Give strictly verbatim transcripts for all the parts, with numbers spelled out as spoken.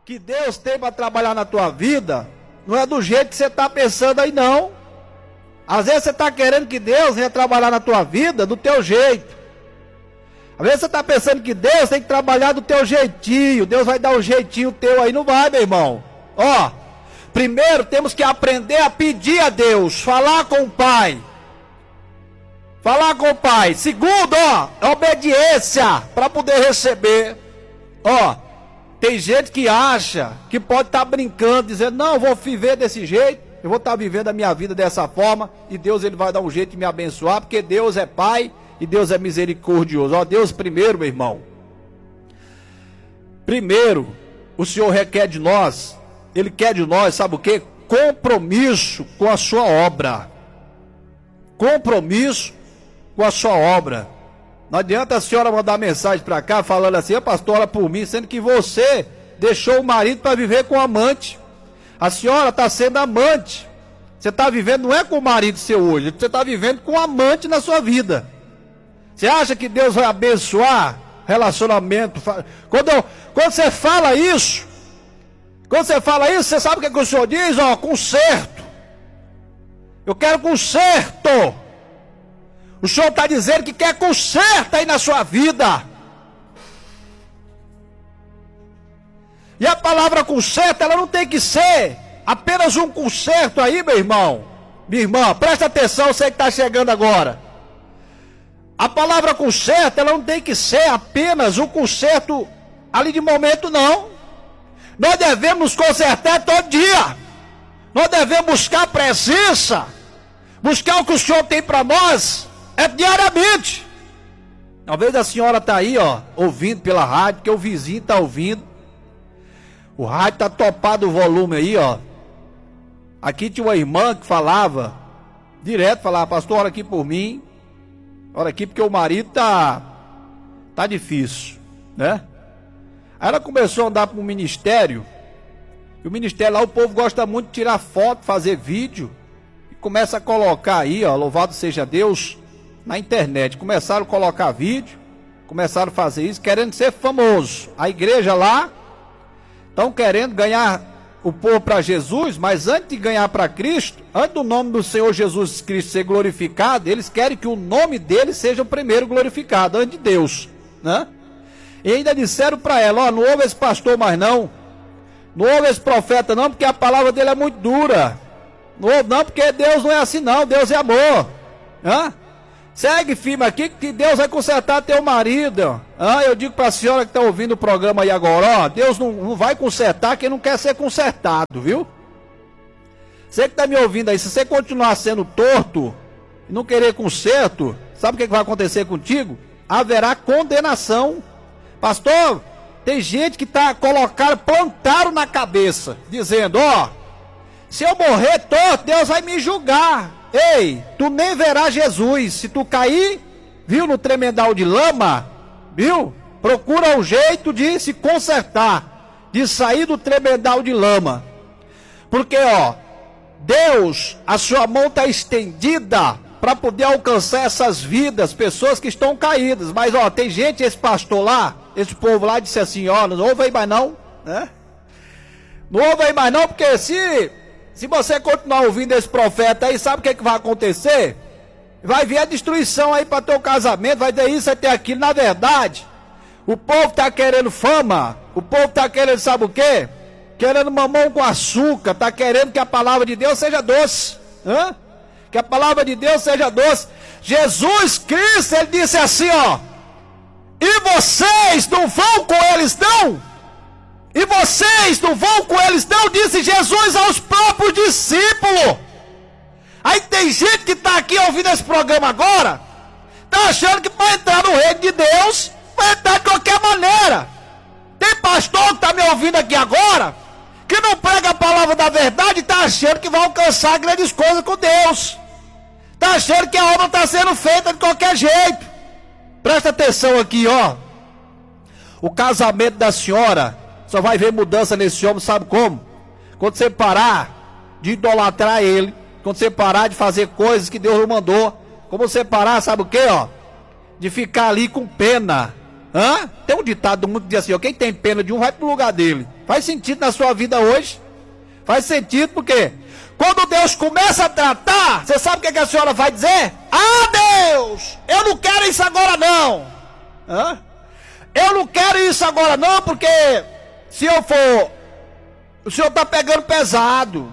que Deus tem para trabalhar na tua vida, não é do jeito que você está pensando aí não. Às vezes você está querendo que Deus venha trabalhar na tua vida do teu jeito. Às vezes você está pensando que Deus tem que trabalhar do teu jeitinho. Deus vai dar um jeitinho teu aí, não vai, meu irmão. Ó, primeiro temos que aprender a pedir a Deus, falar com o Pai. Falar com o Pai. Segundo, ó, obediência para poder receber. Ó, tem gente que acha que pode estar tá brincando, dizendo, não, eu vou viver desse jeito, eu vou estar tá vivendo a minha vida dessa forma, e Deus ele vai dar um jeito de me abençoar, porque Deus é Pai e Deus é misericordioso. Ó, Deus primeiro, meu irmão. Primeiro, o Senhor requer de nós, Ele quer de nós, sabe o quê? Compromisso com a sua obra. Compromisso com a sua obra. Não adianta a senhora mandar mensagem para cá falando assim, pastor, ora por mim, sendo que você deixou o marido para viver com o amante. A senhora está sendo amante. Você está vivendo, não é com o marido seu hoje, você está vivendo com o amante na sua vida. Você acha que Deus vai abençoar relacionamento? Quando, eu, quando você fala isso, quando você fala isso, você sabe o que, é que o Senhor diz? Ó, conserto. Eu quero conserto. O Senhor está dizendo que quer conserto aí na sua vida. E a palavra conserto, ela não tem que ser apenas um conserto aí, meu irmão. Minha irmã, presta atenção, você que está chegando agora. A palavra conserto, ela não tem que ser apenas um conserto ali de momento, não. Nós devemos consertar todo dia. Nós devemos buscar presença. Buscar o que o Senhor tem para nós. É diariamente. Talvez a senhora está aí, ó, ouvindo pela rádio, porque o vizinho está ouvindo. O rádio está topado o volume aí, ó. Aqui tinha uma irmã que falava, direto, falava, pastor, ora aqui por mim. Ora aqui porque o marido tá, tá difícil, né? Aí ela começou a andar para o ministério. E o ministério lá, o povo gosta muito de tirar foto, fazer vídeo. E começa a colocar aí, ó, louvado seja Deus, na internet. Começaram a colocar vídeo, começaram a fazer isso, querendo ser famoso. A igreja lá, estão querendo ganhar o povo para Jesus, mas antes de ganhar para Cristo, antes do nome do Senhor Jesus Cristo ser glorificado, eles querem que o nome dele seja o primeiro glorificado, antes de Deus, né? E ainda disseram para ela, ó, não ouve esse pastor mais não, não ouve esse profeta não, porque a palavra dele é muito dura, não ouve não, porque Deus não é assim não, Deus é amor, né? Segue firme aqui que Deus vai consertar teu marido. Ah, eu digo para a senhora que está ouvindo o programa aí agora, ó, Deus não, não vai consertar quem não quer ser consertado, viu? Você que está me ouvindo aí, se você continuar sendo torto e não querer conserto, sabe o que, que vai acontecer contigo? Haverá condenação. Pastor, tem gente que está colocando, plantaram na cabeça, dizendo, ó, se eu morrer torto, Deus vai me julgar. Ei, tu nem verás Jesus. Se tu cair, viu, no tremedal de lama, viu? Procura um jeito de se consertar, de sair do tremedal de lama. Porque, ó, Deus, a sua mão está estendida para poder alcançar essas vidas, pessoas que estão caídas. Mas, ó, tem gente, esse pastor lá, esse povo lá, disse assim, ó, não ouve aí mais não, né? Não ouve aí mais não, porque se... Se você continuar ouvindo esse profeta aí, sabe o que, é que vai acontecer? Vai vir a destruição aí para teu casamento, vai ter isso, vai ter aquilo. Na verdade, o povo está querendo fama, o povo está querendo, sabe o quê? Querendo mamão com açúcar, está querendo que a palavra de Deus seja doce. Hã? Que a palavra de Deus seja doce. Jesus Cristo, ele disse assim, ó, e vocês não vão com eles não? E vocês não vão com eles não, disse Jesus aos próprios discípulos. Aí tem gente que está aqui ouvindo esse programa agora, está achando que para entrar no reino de Deus, vai entrar de qualquer maneira. Tem pastor que está me ouvindo aqui agora, que não prega a palavra da verdade, está achando que vai alcançar grandes coisas com Deus. Está achando que a obra está sendo feita de qualquer jeito. Presta atenção aqui, ó. O casamento da senhora só vai ver mudança nesse homem, sabe como? Quando você parar de idolatrar ele, quando você parar de fazer coisas que Deus não mandou, quando você parar, sabe o que, ó? De ficar ali com pena, Hã? Tem um ditado do mundo que diz assim, ó, quem tem pena de um vai pro lugar dele. Faz sentido na sua vida hoje? Faz sentido porque quando Deus começa a tratar, você sabe o que, é que a senhora vai dizer? Ah, Deus, eu não quero isso agora não. Hã? Eu não quero isso agora não, porque se eu for, o senhor está pegando pesado.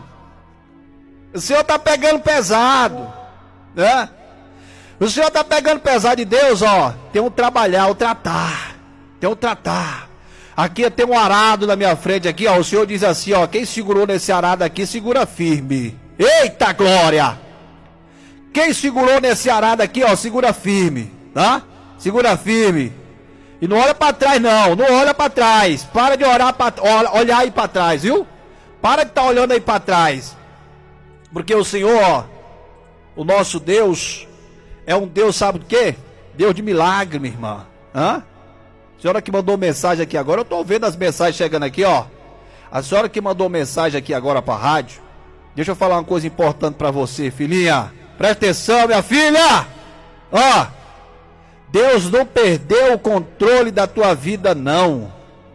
O senhor está pegando pesado. Né? O senhor está pegando pesado de Deus, ó. Tem um trabalhar, um tratar. Tem um tratar. Aqui tem um arado na minha frente aqui, ó. O senhor diz assim, ó. Quem segurou nesse arado aqui, segura firme. Eita glória! Quem segurou nesse arado aqui, ó, segura firme, tá? Segura firme. E não olha para trás não, não olha para trás. Para de orar pra, olhar aí para trás, viu? Para de estar tá olhando aí para trás. Porque o Senhor, ó, o nosso Deus é um Deus, sabe do quê? Deus de milagre, minha irmã. Hã? A senhora que mandou mensagem aqui agora, eu tô vendo as mensagens chegando aqui, ó. A senhora que mandou mensagem aqui agora para a rádio, deixa eu falar uma coisa importante para você, filhinha. Presta atenção, minha filha. Ó, Deus não perdeu o controle da tua vida, não.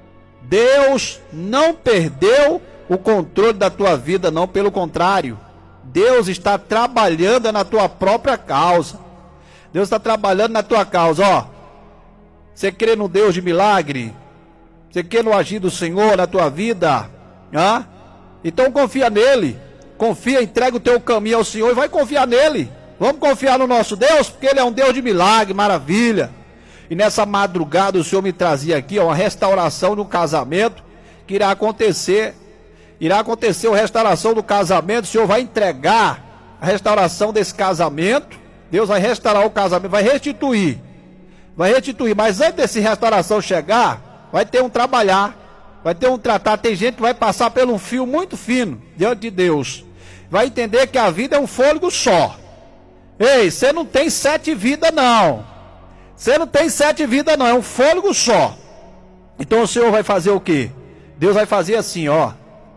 Deus não perdeu o controle da tua vida, não. Pelo contrário, Deus está trabalhando na tua própria causa. Deus está trabalhando na tua causa, ó. Você crê no Deus de milagre? Você crê no agir do Senhor na tua vida? Hã? Então confia nele. Confia, entrega o teu caminho ao Senhor e vai confiar nele. Vamos confiar no nosso Deus, porque ele é um Deus de milagre, maravilha. E nessa madrugada o Senhor me trazia aqui, ó, uma restauração no casamento que irá acontecer. Irá acontecer a restauração do casamento. O Senhor vai entregar a restauração desse casamento. Deus vai restaurar o casamento, vai restituir. Vai restituir, mas antes dessa restauração chegar, vai ter um trabalhar, vai ter um tratar. Tem gente que vai passar por um fio muito fino diante de Deus. Vai entender que a vida é um fôlego só. Ei, você não tem sete vidas não. Você não tem sete vidas não, é um fôlego só. Então o Senhor vai fazer o quê? Deus vai fazer assim, ó.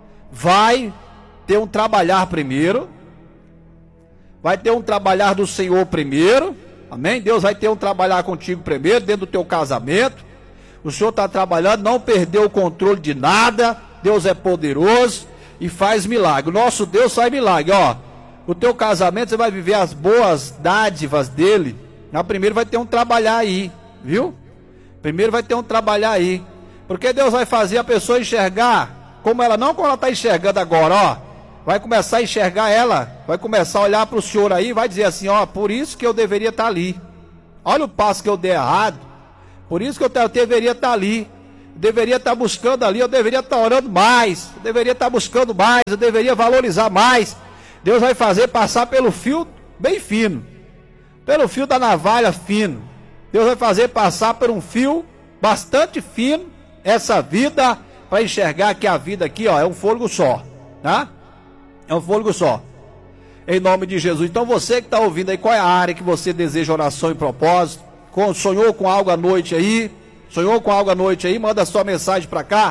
Vai ter um trabalhar primeiro. Vai ter um trabalhar do Senhor primeiro. Amém? Deus vai ter um trabalhar contigo primeiro, dentro do teu casamento. O Senhor está trabalhando, não perdeu o controle de nada. Deus é poderoso e faz milagre. O nosso Deus faz milagre, ó. O teu casamento, você vai viver as boas dádivas dele. Na primeiro vai ter um trabalhar aí, viu? Primeiro vai ter um trabalhar aí. Porque Deus vai fazer a pessoa enxergar como ela, não como ela está enxergando agora, ó. Vai começar a enxergar ela, vai começar a olhar para o Senhor aí, vai dizer assim, ó, por isso que eu deveria estar ali. Olha o passo que eu dei errado. Por isso que eu, eu deveria estar ali. Eu deveria estar buscando ali, eu deveria estar orando mais. Eu deveria estar buscando mais, eu deveria valorizar mais. Deus vai fazer passar pelo fio bem fino. Pelo fio da navalha fino. Deus vai fazer passar por um fio bastante fino essa vida, para enxergar que a vida aqui, ó, é um fôlego só, tá? É um fôlego só. Em nome de Jesus. Então você que está ouvindo aí, qual é a área que você deseja oração e propósito? Sonhou com algo à noite aí? Sonhou com algo à noite aí? Manda sua mensagem para cá.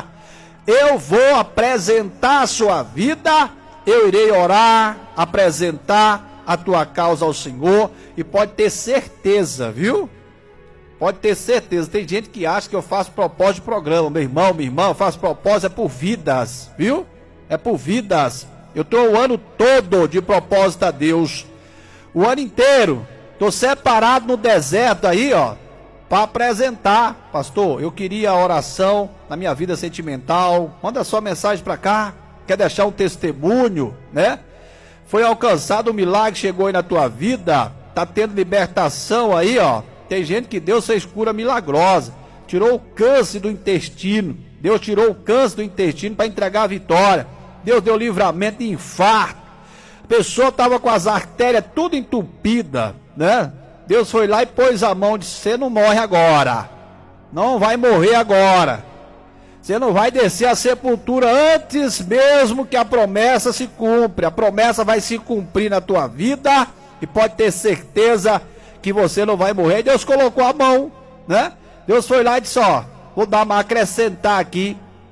Eu vou apresentar a sua vida. Eu irei orar, apresentar a tua causa ao Senhor. E pode ter certeza, viu? Pode ter certeza. Tem gente que acha que eu faço propósito de programa. Meu irmão, minha irmã, eu faço propósito é por vidas, viu? É por vidas. Eu estou o ano todo de propósito a Deus. O ano inteiro. Estou separado no deserto aí, ó. Para apresentar. Pastor, eu queria oração na minha vida sentimental. Manda sua mensagem para cá. Quer deixar um testemunho, né? Foi alcançado um milagre, chegou aí na tua vida. Tá tendo libertação aí, ó. Tem gente que Deus fez cura milagrosa. Tirou o câncer do intestino. Deus tirou o câncer do intestino para entregar a vitória. Deus deu livramento de infarto. A pessoa estava com as artérias tudo entupida, né? Deus foi lá e pôs a mão e disse, você não morre agora. Não vai morrer agora. Você não vai descer a sepultura antes mesmo que a promessa se cumpra. A promessa vai se cumprir na tua vida e pode ter certeza que você não vai morrer. Deus colocou a mão, né? Deus foi lá e disse, ó, vou dar uma acrescentar aqui.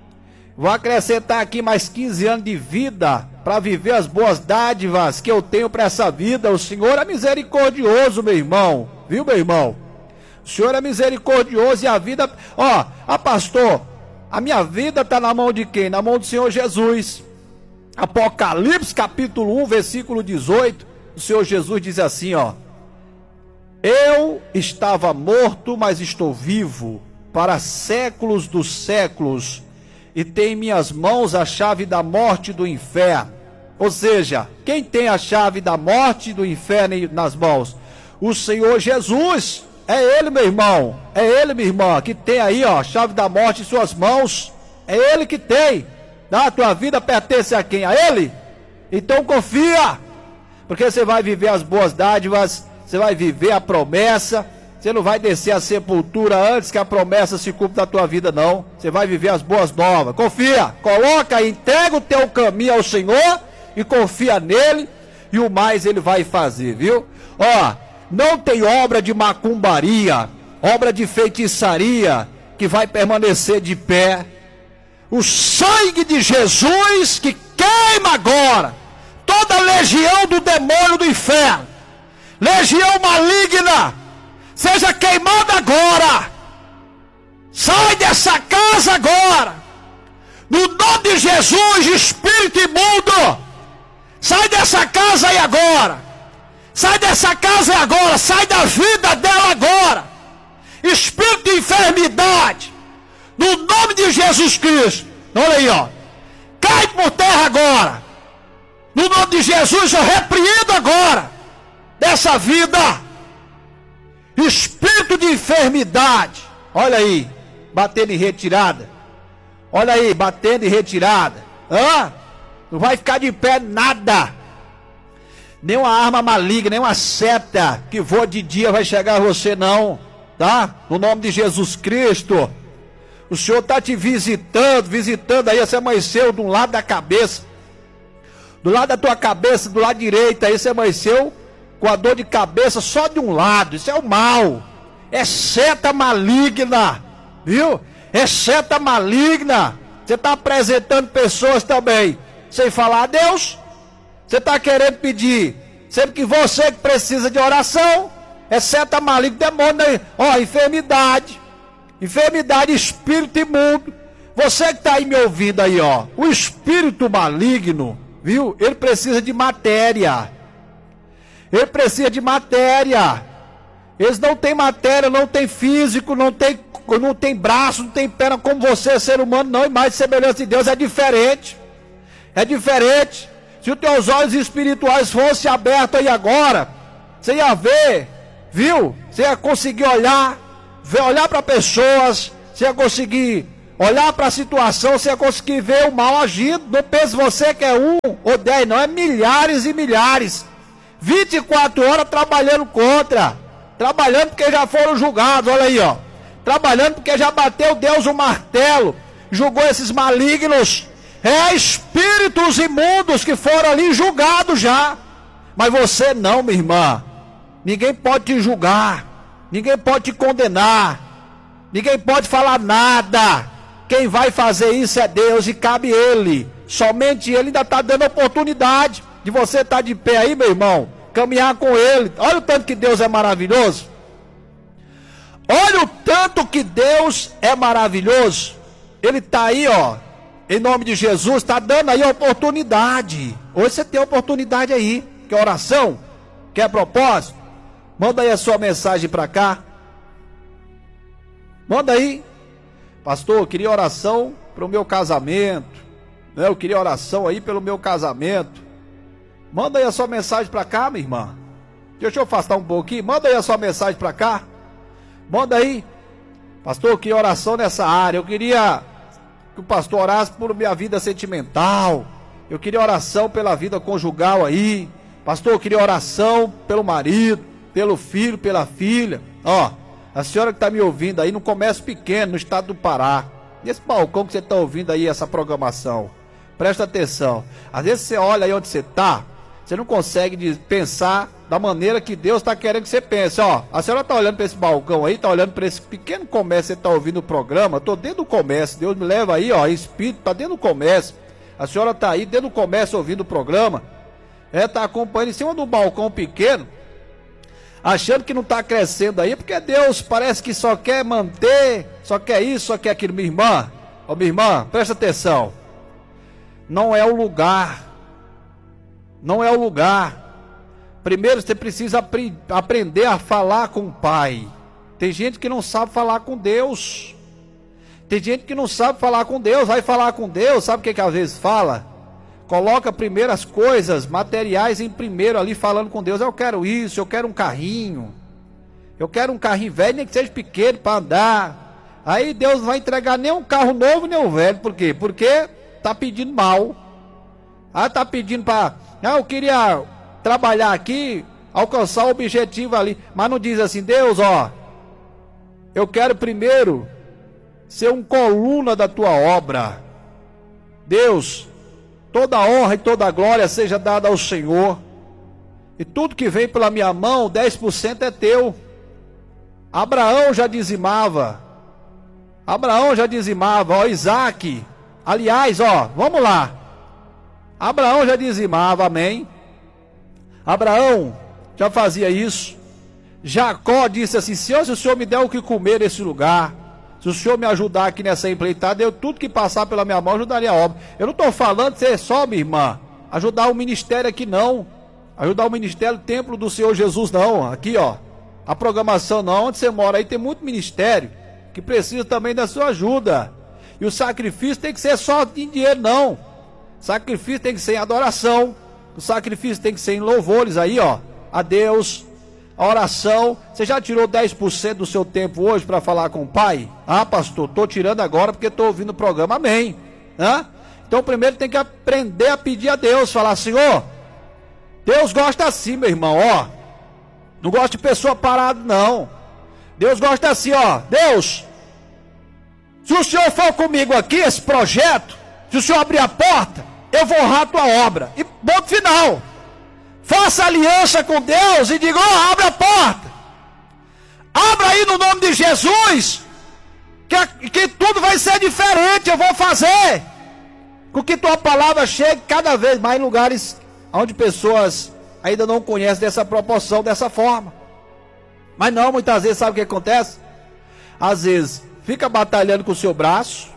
Vou acrescentar aqui mais quinze anos de vida para viver as boas dádivas que eu tenho para essa vida. O Senhor é misericordioso, meu irmão. Viu, meu irmão? O Senhor é misericordioso e a vida... Ó, ah, pastor, a minha vida está na mão de quem? Na mão do Senhor Jesus. Apocalipse capítulo um, versículo dezoito, o Senhor Jesus diz assim, ó: eu estava morto, mas estou vivo para séculos dos séculos, e tem em minhas mãos a chave da morte e do inferno. Ou seja, quem tem a chave da morte e do inferno nas mãos? O Senhor Jesus. É Ele, meu irmão, é Ele, minha irmã, que tem aí, ó, a chave da morte em suas mãos. É Ele que tem. A tua vida pertence a quem? A Ele? Então confia, porque você vai viver as boas dádivas, você vai viver a promessa. Você não vai descer a sepultura antes que a promessa se cumpra na tua vida, não. Você vai viver as boas novas. Confia, coloca, entrega o teu caminho ao Senhor e confia nele, e o mais Ele vai fazer, viu? Ó, não tem obra de macumbaria, obra de feitiçaria que vai permanecer de pé. O sangue de Jesus que queima agora toda a legião do demônio do inferno, legião maligna, seja queimada agora. Sai dessa casa agora, no nome de Jesus. Espírito imundo, sai dessa casa aí agora. Sai dessa casa aí agora, sai da vida dela agora. Espírito de enfermidade, no nome de Jesus Cristo, olha aí, ó, cai por terra agora. No nome de Jesus eu repreendo agora dessa vida espírito de enfermidade. Olha aí, batendo em retirada. Olha aí, batendo em retirada. Hã? Não vai ficar de pé nada. Nenhuma arma maligna, nenhuma seta que voa de dia vai chegar a você, não. Tá? No nome de Jesus Cristo. O Senhor está te visitando, visitando aí. Você amanheceu de um lado da cabeça, do lado da tua cabeça, do lado direito. Aí você amanheceu com a dor de cabeça só de um lado. Isso é o mal. É seta maligna, viu? É seta maligna. Você está apresentando pessoas também sem falar a Deus. Você está querendo pedir, sendo que você que precisa de oração. É seta maligna, demônio aí. Ó, enfermidade. Enfermidade, espírito imundo. Você que está aí me ouvindo aí, ó, o espírito maligno, viu? Ele precisa de matéria. Ele precisa de matéria. Eles não têm matéria, não tem físico, não tem, não tem braço, não tem perna como você, ser humano, não. Imagem e semelhança de Deus é diferente. É diferente. Se os teus olhos espirituais fossem abertos aí agora, você ia ver, viu? Você ia conseguir olhar, ver, olhar para pessoas, você ia conseguir olhar para a situação, você ia conseguir ver o mal agindo. Não pense você que é um ou dez, não, é milhares e milhares. vinte e quatro horas trabalhando contra, trabalhando porque já foram julgados, olha aí, ó. Trabalhando porque já bateu Deus o martelo, julgou esses malignos. É espíritos imundos que foram ali julgados já. Mas você não, minha irmã. Ninguém pode te julgar, ninguém pode te condenar, ninguém pode falar nada. Quem vai fazer isso é Deus e cabe Ele. Somente Ele ainda está dando oportunidade de você estar de pé aí, meu irmão, caminhar com Ele. Olha o tanto que Deus é maravilhoso. Olha o tanto que Deus é maravilhoso. Ele está aí, ó, em nome de Jesus, está dando aí a oportunidade. Hoje você tem a oportunidade aí. Quer oração? Quer propósito? Manda aí a sua mensagem para cá. Manda aí. Pastor, eu queria oração para o meu casamento, né? Eu queria oração aí pelo meu casamento. Manda aí a sua mensagem para cá, minha irmã. Deixa eu afastar um pouquinho. Manda aí a sua mensagem para cá. Manda aí. Pastor, eu queria oração nessa área. Eu queria que o pastor orasse por minha vida sentimental. Eu queria oração pela vida conjugal aí. Pastor, eu queria oração pelo marido, pelo filho, pela filha. Ó, a senhora que está me ouvindo aí no comércio pequeno, no estado do Pará, nesse balcão que você está ouvindo aí essa programação, presta atenção. Às vezes você olha aí onde você está, você não consegue pensar da maneira que Deus está querendo que você pense. Ó, a senhora está olhando para esse balcão aí, está olhando para esse pequeno comércio que você está ouvindo o programa. Estou dentro do comércio, Deus me leva aí, ó, espírito, está dentro do comércio. A senhora está aí dentro do comércio ouvindo o programa, é, está acompanhando em cima do balcão pequeno. achando que não está crescendo aí, porque Deus parece que só quer manter, só quer isso, só quer aquilo. Minha irmã, ó minha irmã, presta atenção. Não é o lugar, não é o lugar. Primeiro você precisa apre- aprender a falar com o Pai. Tem gente que não sabe falar com Deus. Tem gente que não sabe falar com Deus. Vai falar com Deus, sabe o que que às vezes fala? Coloca primeiro as coisas materiais em primeiro ali, falando com Deus. Eu quero isso, eu quero um carrinho. Eu quero um carrinho velho, nem que seja pequeno para andar. Aí Deus não vai entregar nem um carro novo, nem um velho. Por quê? Porque tá pedindo mal. Ah, tá pedindo para... Ah, eu queria trabalhar aqui, alcançar o objetivo ali. Mas não diz assim, Deus, ó, eu quero primeiro ser um coluna da tua obra. Deus, toda a honra e toda a glória seja dada ao Senhor. E tudo que vem pela minha mão, dez por cento é teu. Abraão já dizimava. Abraão já dizimava, ó, Isaac. Aliás, ó, vamos lá. Abraão já dizimava, amém. Abraão já fazia isso. Jacó disse assim, Senhor, se o Senhor me der o que comer nesse lugar, se o Senhor me ajudar aqui nessa empreitada, eu tudo que passar pela minha mão ajudaria a obra. Eu não estou falando de ser só, minha irmã, ajudar o ministério aqui não. Ajudar o ministério, o templo do Senhor Jesus não. Aqui, ó, a programação não. Onde você mora aí tem muito ministério que precisa também da sua ajuda. E o sacrifício tem que ser só em dinheiro não. O sacrifício tem que ser em adoração. O sacrifício tem que ser em louvores aí, ó, a Deus, a oração. Você já tirou dez por cento do seu tempo hoje para falar com o Pai? Ah, pastor, estou tirando agora porque estou ouvindo o programa, amém. Hã? Então primeiro tem que aprender a pedir a Deus, falar, Senhor, Deus gosta assim, meu irmão, ó. Não gosta de pessoa parada, não. Deus gosta assim, ó. Deus, se o Senhor for comigo aqui, esse projeto, se o Senhor abrir a porta, eu vou honrar a tua obra. E ponto final. Faça aliança com Deus e diga, ó, abre a porta. Abra aí no nome de Jesus, que, que tudo vai ser diferente, eu vou fazer. Com que tua palavra chegue cada vez mais em lugares onde pessoas ainda não conhecem dessa proporção, dessa forma. Mas não, muitas vezes, sabe o que acontece? Às vezes, fica batalhando com o seu braço,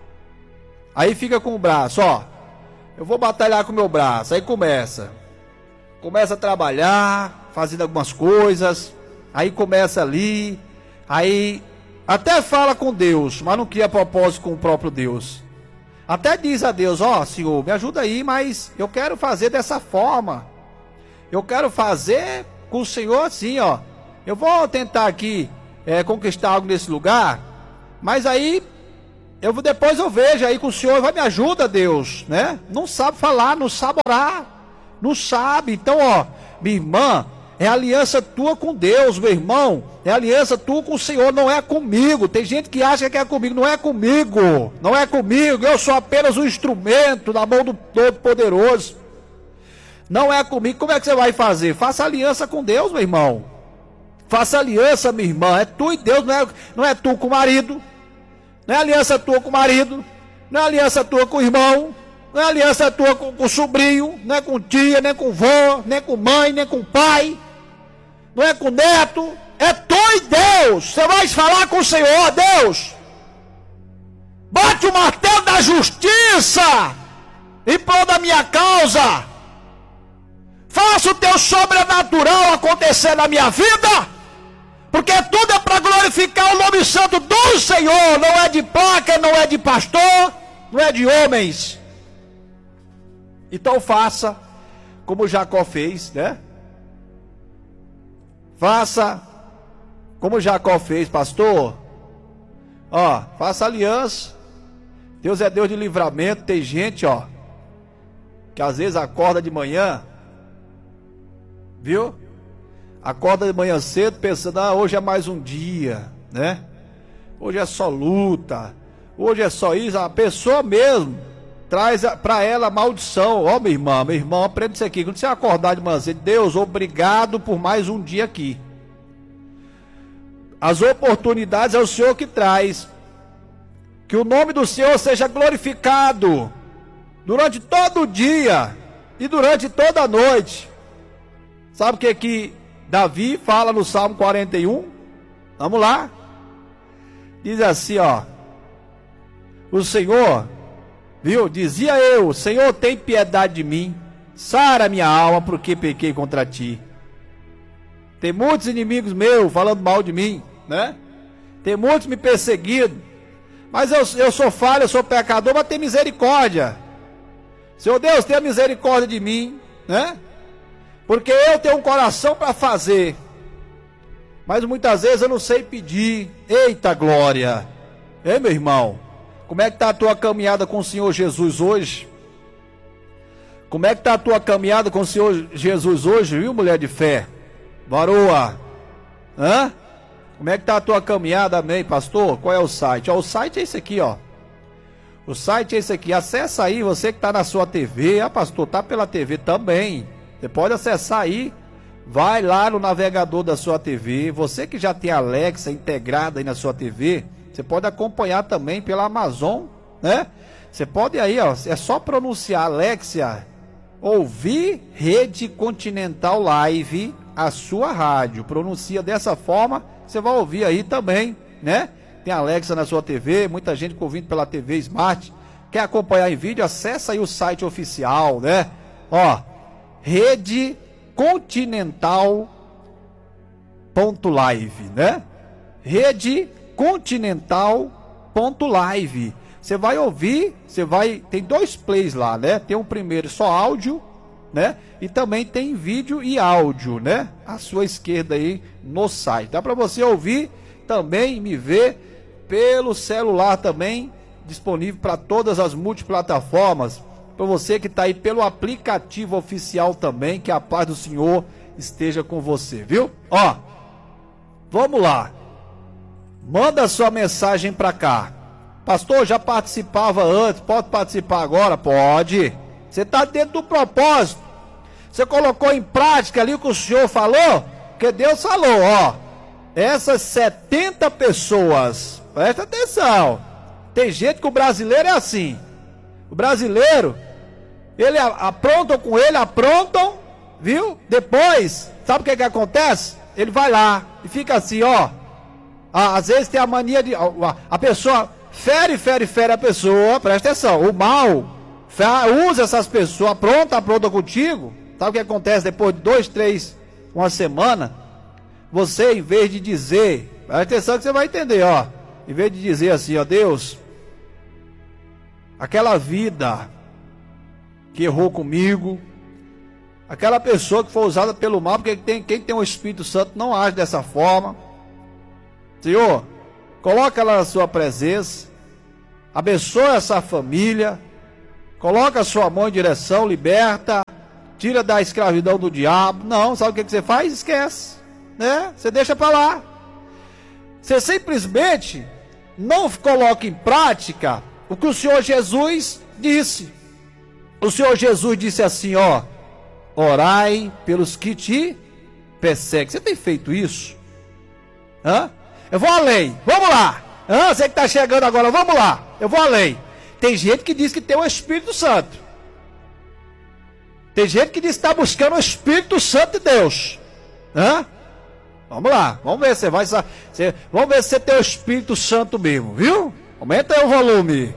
aí fica com o braço, ó, eu vou batalhar com o meu braço, aí começa, começa a trabalhar, fazendo algumas coisas, aí começa ali, aí até fala com Deus, mas não cria propósito com o próprio Deus. Até diz a Deus, ó, Senhor, me ajuda aí, mas eu quero fazer dessa forma, eu quero fazer com o Senhor assim, ó, eu vou tentar aqui é, conquistar algo nesse lugar, mas aí eu vou, depois eu vejo aí com o Senhor, vai me ajuda, Deus, né? Não sabe falar, não sabe orar, não sabe. Então, ó, minha irmã, é aliança tua com Deus, meu irmão, é aliança tua com o Senhor, não é comigo. Tem gente que acha que é comigo, não é comigo, não é comigo, eu sou apenas um instrumento na mão do Todo-Poderoso. Não é comigo. Como é que você vai fazer? Faça aliança com Deus, meu irmão. Faça aliança, minha irmã, é tu e Deus, não é, não é tu com o marido, não é aliança tua com o marido, não é aliança tua com o irmão, não é aliança tua com, com o sobrinho, não é com tia, nem com vó, nem com mãe, nem com pai, não é com o neto, é tu e Deus. Você vai falar com o Senhor, Deus, bate o martelo da justiça em prol da minha causa, faça o teu sobrenatural acontecer na minha vida, porque tudo é para glorificar o nome santo do Senhor. Não é de placa, não é de pastor, não é de homens. Então faça como Jacó fez, né? Faça como Jacó fez, pastor. Ó, faça aliança. Deus é Deus de livramento. Tem gente, ó, que às vezes acorda de manhã, viu? Acorda de manhã cedo pensando, ah, hoje é mais um dia, né? Hoje é só luta, hoje é só isso. A pessoa mesmo traz para ela a maldição. Ó, minha irmã, meu irmão, aprenda isso aqui. Quando você acordar de manhã cedo, Deus, obrigado por mais um dia aqui. As oportunidades é o Senhor que traz. Que o nome do Senhor seja glorificado durante todo o dia e durante toda a noite. Sabe o que que Davi fala no Salmo quarenta e um, vamos lá, diz assim, ó, o Senhor, viu, dizia eu, Senhor, tem piedade de mim, sara minha alma, porque pequei contra ti. Tem muitos inimigos meus falando mal de mim, né? Tem muitos me perseguindo, mas eu, eu sou falho, eu sou pecador, mas tem misericórdia. Senhor Deus, tenha misericórdia de mim, né? Porque eu tenho um coração para fazer, mas muitas vezes eu não sei pedir. Eita glória! Ei, meu irmão, como é que está a tua caminhada com o Senhor Jesus hoje? Como é que está a tua caminhada com o Senhor Jesus hoje, viu, mulher de fé? Varoa, hã? Como é que está a tua caminhada, amém, pastor? Qual é o site? Ó, o site é esse aqui, ó. O site é esse aqui, acessa aí, você que está na sua T V, ah, pastor, tá pela T V também. Você pode acessar aí, vai lá no navegador da sua T V, você que já tem a Alexa integrada aí na sua T V, você pode acompanhar também pela Amazon, né? Você pode aí, ó, é só pronunciar Alexa, ouvir Rede Continental Live, a sua rádio, pronuncia dessa forma, você vai ouvir aí também, né? Tem Alexa na sua T V, muita gente ouvindo pela T V Smart, quer acompanhar em vídeo, acessa aí o site oficial, né? Ó, Rede Continental ponto live, né? Rede Continental ponto live. Você vai ouvir, você vai, tem dois plays lá, né? Tem um primeiro só áudio, né? E também tem vídeo e áudio, né? À sua esquerda aí no site. Dá para você ouvir também, me ver pelo celular também, disponível para todas as multiplataformas. Para você que está aí pelo aplicativo oficial também, que a paz do Senhor esteja com você, viu? Ó, vamos lá. Manda sua mensagem para cá. Pastor, já participava antes, pode participar agora? Pode. Você está dentro do propósito. Você colocou em prática ali o que o Senhor falou? Porque Deus falou, ó. Essas setenta pessoas, presta atenção. Tem gente que o brasileiro é assim. O brasileiro, ele aprontam com ele, aprontam, viu? Depois, sabe o que que acontece? Ele vai lá e fica assim, ó. Às vezes tem a mania de... A pessoa fere, fere, fere a pessoa, presta atenção. O mal usa essas pessoas, apronta, apronta contigo. Sabe o que acontece depois de dois, três, uma semana? Você, em vez de dizer, presta atenção que você vai entender, ó. Em vez de dizer assim, ó, Deus, aquela vida que errou comigo, aquela pessoa que foi usada pelo mal, porque tem, quem tem o Espírito Santo não age dessa forma. Senhor, coloca ela na sua presença, abençoa essa família, coloca a sua mão em direção, liberta, tira da escravidão do diabo. Não, sabe o que, que você faz? Esquece, né? Você deixa para lá. Você simplesmente não coloca em prática o que o Senhor Jesus disse. O Senhor Jesus disse assim, ó, orai pelos que te perseguem. Você tem feito isso? Hã? Eu vou além, vamos lá. Hã? Você que está chegando agora, vamos lá. Eu vou além. Tem gente que diz que tem o Espírito Santo. Tem gente que diz que está buscando o Espírito Santo de Deus. Hã? Vamos lá, vamos ver se você vai. Você, vamos ver se você tem o Espírito Santo mesmo, viu? Aumenta aí o volume.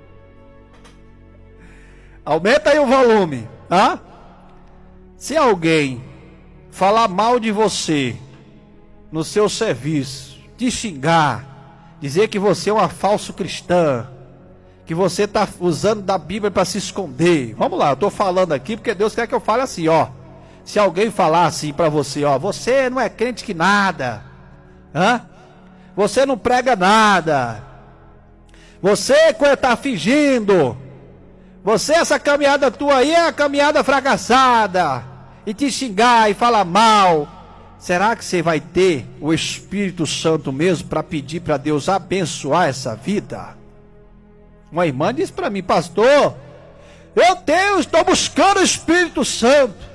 Aumenta aí o volume. Hã? Se alguém falar mal de você no seu serviço, te xingar, dizer que você é uma falso cristã, que você está usando da Bíblia para se esconder. Vamos lá, eu estou falando aqui porque Deus quer que eu fale assim, ó. Se alguém falar assim para você, ó, você não é crente que nada, hã? Você não prega nada, você está fingindo, você, essa caminhada tua aí é a caminhada fracassada, e te xingar e falar mal, será que você vai ter o Espírito Santo mesmo para pedir para Deus abençoar essa vida? Uma irmã disse para mim, pastor, eu tenho, estou buscando o Espírito Santo.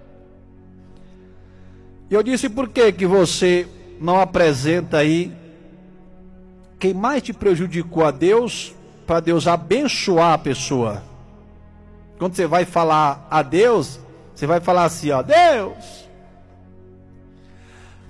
E eu disse, por que que você não apresenta aí quem mais te prejudicou a Deus, para Deus abençoar a pessoa? Quando você vai falar a Deus, você vai falar assim, ó, Deus,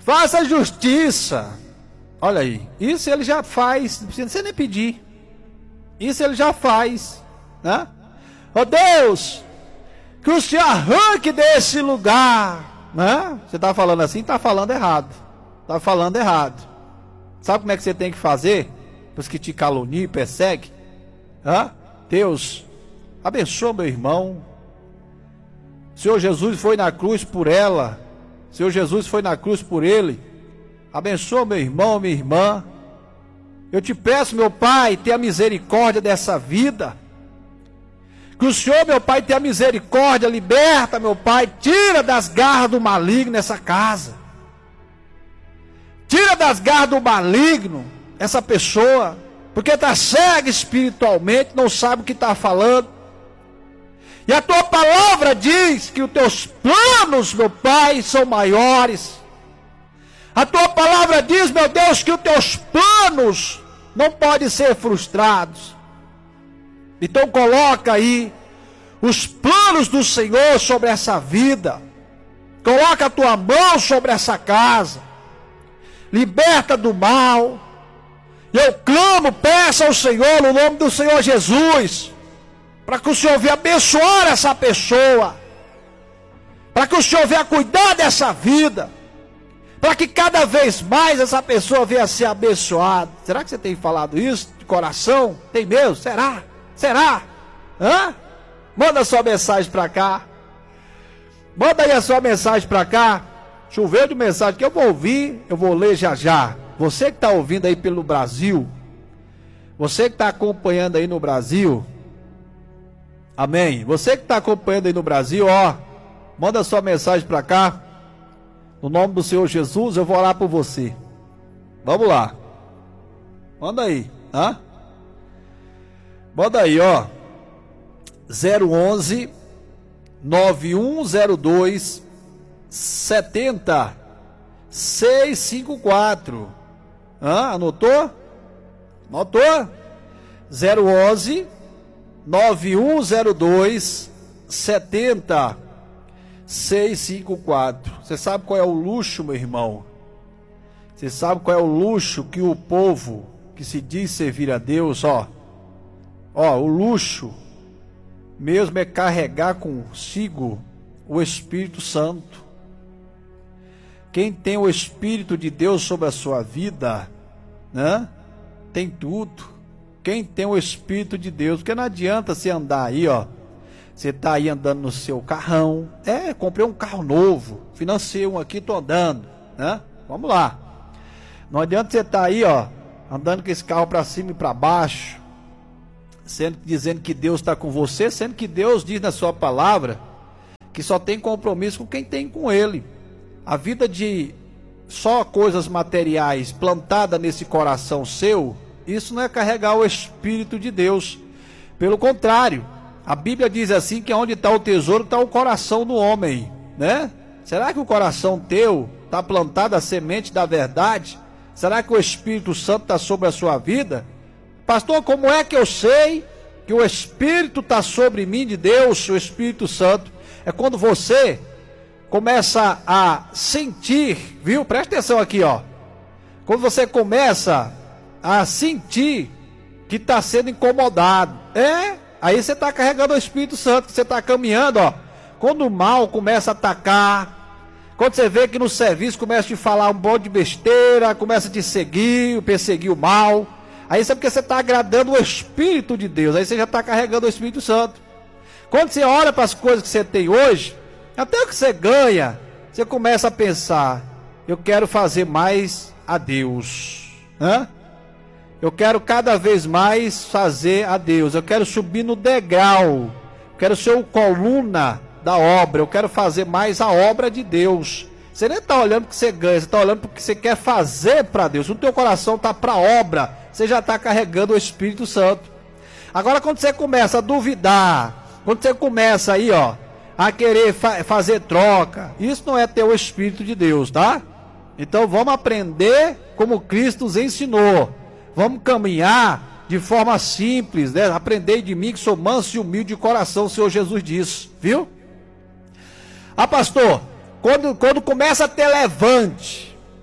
Faça justiça. Olha aí, isso ele já faz, não precisa nem pedir. Isso ele já faz, né? Ó Deus, que o Senhor arranque desse lugar, né? Você está falando assim, está falando errado. Está falando errado. Sabe como é que você tem que fazer? Para os que te caluniam e perseguem? Hã? Deus, abençoa meu irmão. O Senhor Jesus foi na cruz por ela. O Senhor Jesus foi na cruz por ele. Abençoa meu irmão, minha irmã. Eu te peço, meu Pai, tenha misericórdia dessa vida. Que o Senhor, meu Pai, tenha misericórdia, liberta, meu Pai, tira das garras do maligno essa casa. Tira das garras do maligno essa pessoa, porque está cega espiritualmente, não sabe o que está falando. E a tua palavra diz que os teus planos, meu Pai, são maiores. A tua palavra diz, meu Deus, que os teus planos não podem ser frustrados. Então coloca aí os planos do Senhor sobre essa vida. Coloca a tua mão sobre essa casa. Liberta do mal. Eu clamo, peça ao Senhor, no nome do Senhor Jesus, para que o Senhor venha abençoar essa pessoa, para que o Senhor venha cuidar dessa vida, para que cada vez mais essa pessoa venha ser abençoada. Será que você tem falado isso de coração? Tem mesmo? Será? Será? Hã? Manda sua mensagem para cá. Manda aí a sua mensagem para cá. Chover de mensagem que eu vou ouvir, eu vou ler já já. Você que está ouvindo aí pelo Brasil, você que está acompanhando aí no Brasil, amém? Você que está acompanhando aí no Brasil, ó, manda sua mensagem para cá. No nome do Senhor Jesus, eu vou orar por você. Vamos lá. Manda aí, hã? Manda aí, ó. zero onze nove um zero dois setenta seis cinco quatro. Hã? Anotou? Anotou? zero onze nove um zero dois setenta seis cinco quatro. Você sabe qual é o luxo, meu irmão? Você sabe qual é o luxo que o povo que se diz servir a Deus, ó, ó, o luxo mesmo é carregar consigo o Espírito Santo. Quem tem o Espírito de Deus sobre a sua vida, né, tem tudo. Quem tem o Espírito de Deus, porque não adianta você andar aí, ó, você está aí andando no seu carrão, é, comprei um carro novo, financei um aqui, estou andando, né? Vamos lá. Não adianta você estar tá aí, ó, andando com esse carro para cima e para baixo, sendo, dizendo que Deus está com você, sendo que Deus diz na sua palavra que só tem compromisso com quem tem com Ele. A vida de só coisas materiais plantada nesse coração seu, isso não é carregar o Espírito de Deus. Pelo contrário, a Bíblia diz assim que onde está o tesouro está o coração do homem, né? Será que o coração teu está plantado a semente da verdade? Será que o Espírito Santo está sobre a sua vida? Pastor, como é que eu sei que o Espírito está sobre mim de Deus, o Espírito Santo? É quando você começa a sentir, viu? Presta atenção aqui, ó. Quando você começa a sentir que está sendo incomodado, é... aí você está carregando o Espírito Santo, você está caminhando, ó. Quando o mal começa a atacar, quando você vê que no serviço começa a te falar um monte de besteira, começa a te seguir, perseguir o mal, aí isso é porque você está agradando o Espírito de Deus, aí você já está carregando o Espírito Santo. Quando você olha para as coisas que você tem hoje, até o que você ganha, você começa a pensar, eu quero fazer mais a Deus, hã? Eu quero cada vez mais fazer a Deus. Eu quero subir no degrau. Eu quero ser o coluna da obra. Eu quero fazer mais a obra de Deus. Você nem está olhando para o que você ganha. Você está olhando para o que você quer fazer para Deus. O teu coração está para a obra. Você já está carregando o Espírito Santo. Agora, quando você começa a duvidar, quando você começa aí, ó, a querer fa- fazer troca, isso não é ter o Espírito de Deus, tá? Então, vamos aprender como Cristo nos ensinou. Vamos caminhar de forma simples, né? Aprendei de mim que sou manso e humilde de coração, o Senhor Jesus disse, viu? Ah, pastor, quando, quando começa a ter levante,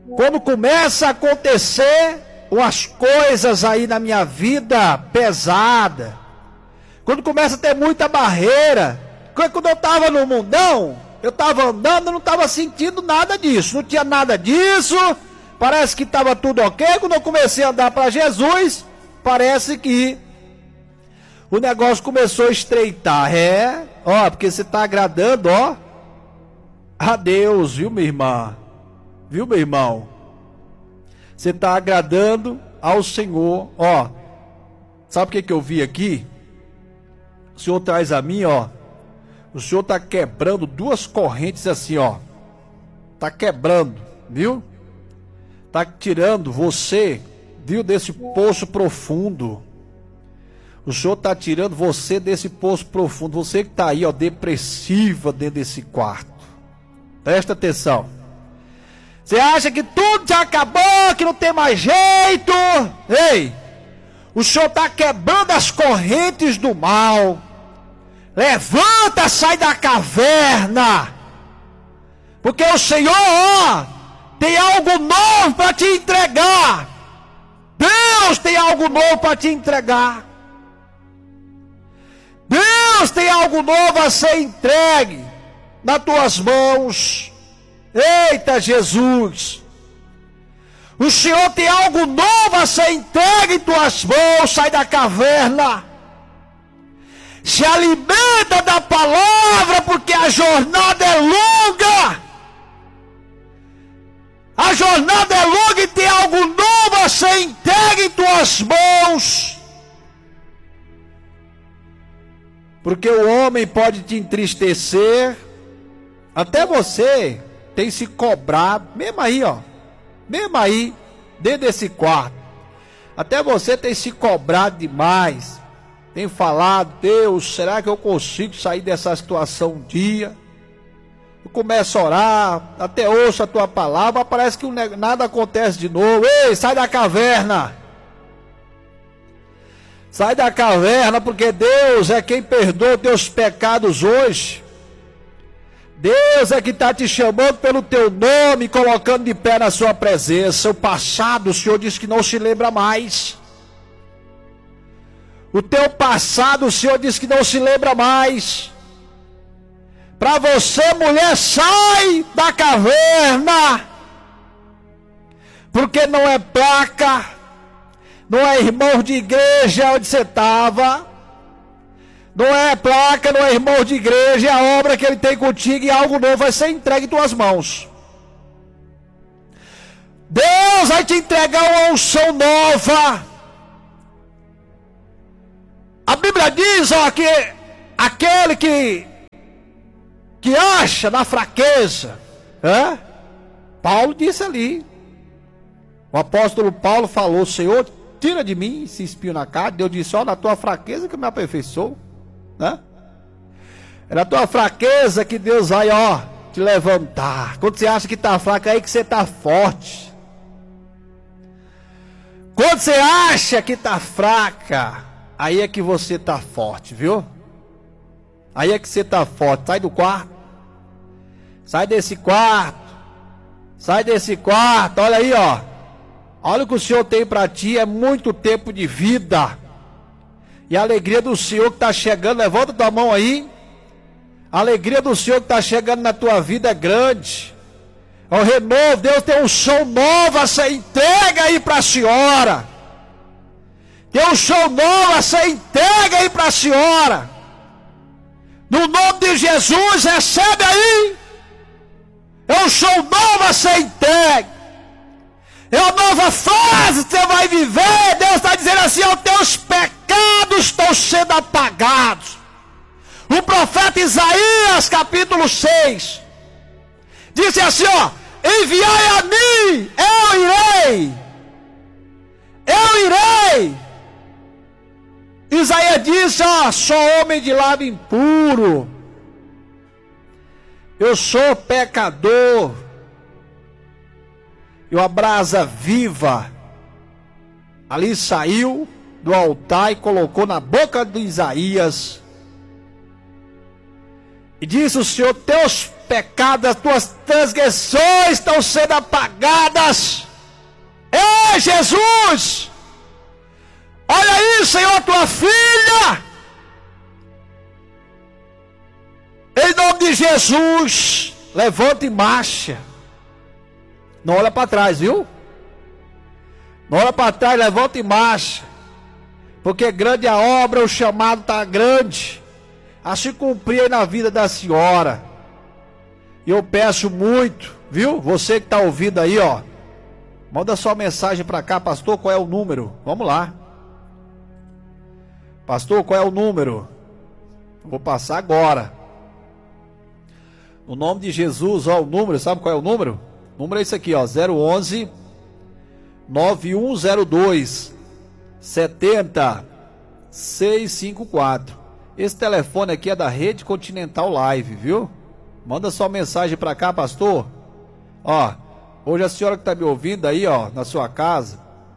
Quando começa a acontecer umas coisas aí na minha vida pesada, quando começa a ter muita barreira, quando eu estava no mundão, eu estava andando, eu não estava sentindo nada disso, não tinha nada disso, parece que estava tudo ok. Quando eu comecei a andar para Jesus, parece que o negócio começou a estreitar. É, ó, porque você está agradando, ó, a Deus, viu, minha irmã? Viu, meu irmão? Você está agradando ao Senhor, ó. Sabe o que, que eu vi aqui? O Senhor traz a mim, ó. O Senhor está quebrando duas correntes assim, ó. Está quebrando, viu? Está tirando você, viu, desse poço profundo. O Senhor está tirando você desse poço profundo. Você que está aí, ó, depressiva dentro desse quarto. Presta atenção. Você acha que tudo já acabou, que não tem mais jeito? Ei, o Senhor está quebrando as correntes do mal. Levanta, sai da caverna. Porque o Senhor, ó, tem algo novo para te entregar. Deus tem algo novo para te entregar. Deus tem algo novo a ser entregue nas tuas mãos. Eita Jesus, o Senhor tem algo novo a ser entregue em tuas mãos. Sai da caverna, se alimenta da palavra, porque a jornada é longa. A jornada é longa e tem algo novo a ser entregue em tuas mãos. Porque o homem pode te entristecer, até você tem se cobrado, mesmo aí, ó, mesmo aí, dentro desse quarto, até você tem se cobrado demais, tem falado: Deus, será que eu consigo sair dessa situação um dia? Eu começo a orar, até ouço a tua palavra, parece que nada acontece de novo. Ei, sai da caverna, sai da caverna, porque Deus é quem perdoa teus pecados hoje. Deus é que está te chamando pelo teu nome, colocando de pé na sua presença. O passado, o Senhor diz que não se lembra mais. O teu passado, o Senhor diz que não se lembra mais. Para você, mulher, sai da caverna. Porque não é placa, não é irmão de igreja onde você estava. Não é placa, não é irmão de igreja, é a obra que ele tem contigo e algo novo vai ser entregue em tuas mãos. Deus vai te entregar uma unção nova. A Bíblia diz, ó, que aquele que, que acha na fraqueza, é? Paulo disse ali, o apóstolo Paulo falou: Senhor, tira de mim esse espinho na carne. Deus disse: ó, na tua fraqueza que eu me aperfeiçoo. Né? É na tua fraqueza que Deus vai, ó, te levantar. Quando você acha que está fraco, é aí que você está forte. Quando você acha que está fraca, aí é que você está forte, viu? Aí é que você está forte. Sai do quarto. Sai desse quarto. Sai desse quarto. Olha aí, ó. Olha o que o Senhor tem para ti. É muito tempo de vida. E a alegria do Senhor que está chegando, levanta tua mão aí. A alegria do Senhor que está chegando na tua vida é grande. É o renovo. Deus tem um som novo a ser entregue aí para a senhora. Tem um som novo a ser entregue aí para a senhora. No nome de Jesus, recebe aí. É um som novo a ser entregue. É uma nova fase que você vai viver. Deus está dizendo assim: os teus pecados estão sendo apagados. O profeta Isaías, capítulo seis, disse assim, ó: enviai a mim, eu irei. Eu irei. Isaías disse, ó: sou homem de lábio impuro. Eu sou pecador. E uma brasa viva ali saiu do altar e colocou na boca de Isaías. E disse o Senhor: teus pecados, as tuas transgressões estão sendo apagadas. Ei, Jesus! Olha aí, Senhor, tua filha! Em nome de Jesus, levanta e marcha. Não olha para trás, viu? Não olha para trás, levanta e marcha. Porque grande é a obra, o chamado está grande a se cumprir aí na vida da senhora. E eu peço muito, viu? Você que está ouvindo aí, ó, manda sua mensagem para cá. Pastor, qual é o número? Vamos lá. Pastor, qual é o número? Vou passar agora. No nome de Jesus, ó, o número, sabe qual é o número? O número é esse aqui, ó, zero onze, nove um zero dois, sete zero, seis cinco quatro. Esse telefone aqui é da Rede Continental Live, viu? Manda sua mensagem pra cá, pastor. Ó, hoje a senhora que está me ouvindo aí, ó, na sua casa,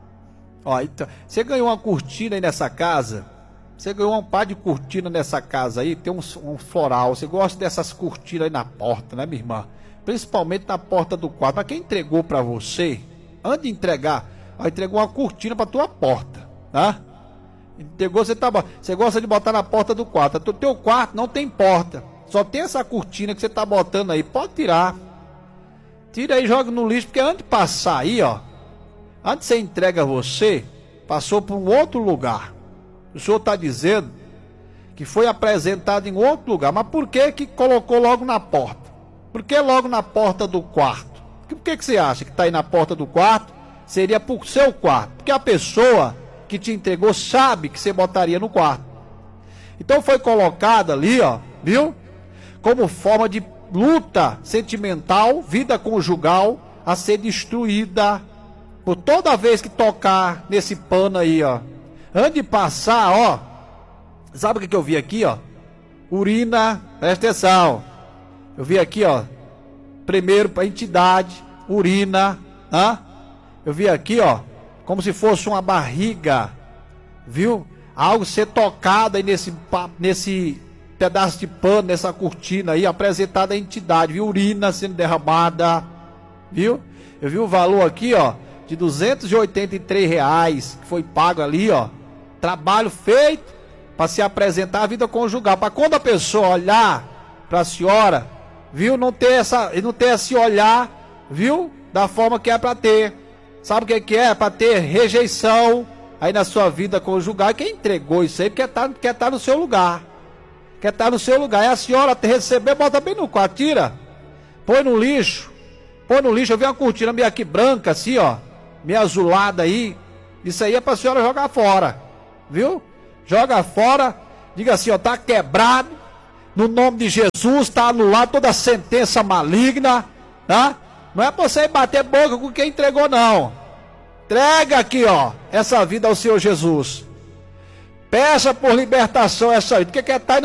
ó, então, você ganhou uma cortina aí nessa casa? Você ganhou um par de cortina nessa casa aí? Tem um, um floral. Você gosta dessas cortinas aí na porta, né, minha irmã? Principalmente na porta do quarto. Para quem entregou para você, antes de entregar, ó, entregou uma cortina para tua porta, tá? Entregou, você tá, você gosta de botar na porta do quarto. O teu quarto não tem porta, só tem essa cortina que você tá botando aí. Pode tirar. Tira aí e joga no lixo, porque antes de passar aí, ó, antes de você entrega você, passou por um outro lugar. O senhor está dizendo que foi apresentado em outro lugar. Mas por que que colocou logo na porta? Por que logo na porta do quarto? Por que que você acha que está aí na porta do quarto? Seria para o seu quarto. Porque a pessoa que te entregou sabe que você botaria no quarto. Então foi colocada ali, ó, viu? Como forma de luta sentimental, vida conjugal a ser destruída. Por toda vez que tocar nesse pano aí, ó. Antes de passar, ó, sabe o que, que eu vi aqui, ó? Urina, presta atenção. Eu vi aqui, ó, primeiro para entidade, urina, hã? Eu vi aqui, ó, como se fosse uma barriga, viu? Algo ser tocado aí nesse, nesse pedaço de pano, nessa cortina aí, apresentada a entidade, viu? Urina sendo derramada, viu? Eu vi o valor aqui, ó, de duzentos e oitenta e três reais, que foi pago ali, ó. Trabalho feito para se apresentar a vida conjugal, para quando a pessoa olhar para a senhora, viu, não ter essa, não ter esse olhar, viu, da forma que é para ter. Sabe o que que é? Para ter rejeição aí na sua vida conjugal. Quem entregou isso aí quer estar, quer estar no seu lugar, quer estar no seu lugar. E a senhora te receber, bota bem no quarto, tira, põe no lixo, põe no lixo. Eu vi uma cortina meio aqui branca assim, ó, meio azulada aí. Isso aí é para a senhora jogar fora, viu? Joga fora, diga assim, ó, tá quebrado, no nome de Jesus, tá anulado toda a sentença maligna, tá? Não é pra você bater boca com quem entregou, não. Entrega aqui, ó, essa vida ao Senhor Jesus. Peça por libertação essa vida, porque quer estar